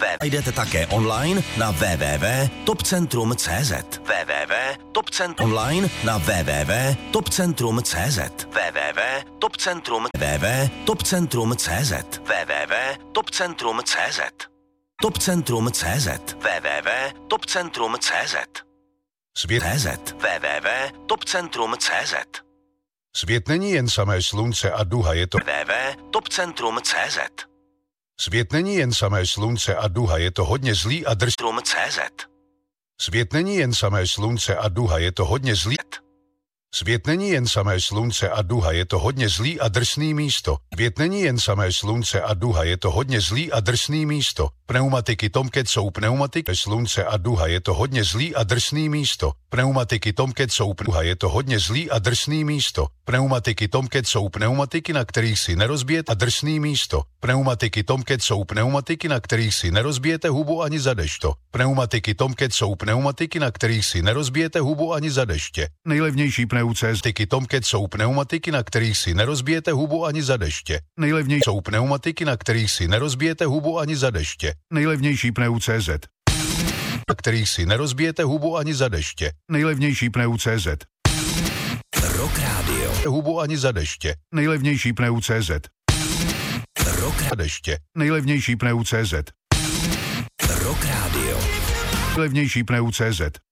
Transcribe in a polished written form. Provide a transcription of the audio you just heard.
Jdete také online na www.topcentrum.cz. Online na www.topcentrum.cz. www.topcentrum.cz. Topcentrum.cz. www.topcentrum.cz. Svět www.topcentrum.cz. Svět není jen samé slunce a duha, je to www.topcentrum.cz. Svět není jen samé slunce a duha, je to hodně zlý a Topcentrum.cz. Svět není jen samé slunce a duha, je to hodně zlý. Svět není jen samé slunce a duha, je to hodně zlý a drsný místo. Svět není jen samé slunce a duha, je to hodně zlý a drsný místo. Pneumatiky Tomcat jsou pneumatiky slunce a duha, je to hodně zlý a drsný místo. Pneumatiky Tomcat jsou duha, je to hodně zlý a drsný místo. Pneumatiky Tomcat jsou pneumatiky, na kterých si nerozbijete a drsný místo. Pneumatiky Tomcat jsou pneumatiky, na kterých si nerozbijete hubu ani za dešto. Pneumatiky Tomcat jsou pneumatiky, na kterých si nerozbijete hubu ani za deště. Nejlevnější pneumatiky Tomcat jsou pneumatiky, na kterých si nerozbijete hubu ani za deště. Nejlevnější jsou pneumatiky, na kterých si nerozbijete hubu ani za deště. Nejlevnější pneu.cz, na kterých si nerozbijete hubu ani za deště. Nejlevnější pneu.cz. Rock Radio. Hubu ani za deště. Nejlevnější pneu.cz. Rock za deště. Nejlevnější pneu.cz. Rock Radio. Nejlevnější pneu.cz.